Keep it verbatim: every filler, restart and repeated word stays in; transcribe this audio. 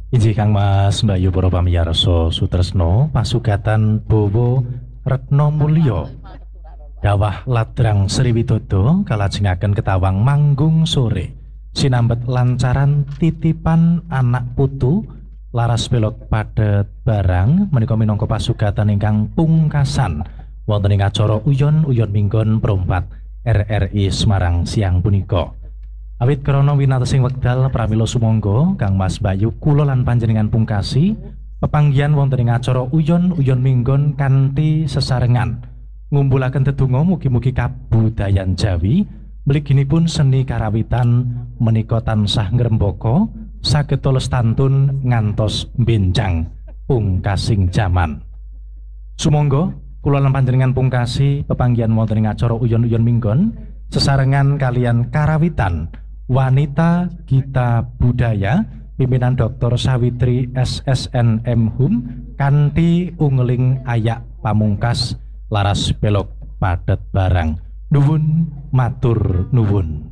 Injih Kang Mas Mbayu para pamirsa sutresna pasugatan Bowo Retno Mulya dawah ladrang Sriwidodo kalajengaken ketawang manggung sore sinambet lancaran titipan anak putu laras belok padet barang menika minangka pasugatan ingkang pungkasan wonten ing acara uyon-uyon minggon perompat R R I Semarang siang punika. Awit krana winatosing wekdal pramila sumangga Kang Mas Bayu kula lan panjenengan pungkasi pepanggihan wonten ing acara uyon-uyon minggon kanthi sesarengan ngumpulaken dedonga mugi-mugi kabudayan Jawi mliginipun seni karawitan menika tansah ngrembaka saged lestantun ngantos benjang pungkasing jaman. Sumangga kula lan panjenengan pungkasi pepanggihan wonten ing acara uyon-uyon minggon sesarengan kalian karawitan wanita gita budaya pimpinan Doktor Sawitri S S N M Hum kanthi ungling ayak pamungkas laras belok padet barang nuwun matur nuwun.